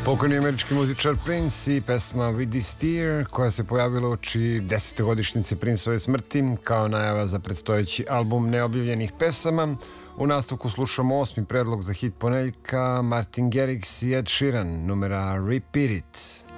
Pokojni američki muzičar Prince i pesma With This Tear koja se pojavila uoči 10. godišnjice Princeove smrti kao najava za predstojeći album neobjavljenih pesama. U nastavku slušamo 8. predlog za hit ponedeljka, Martin Garrix i Ed Sheeran, numera Repeat It.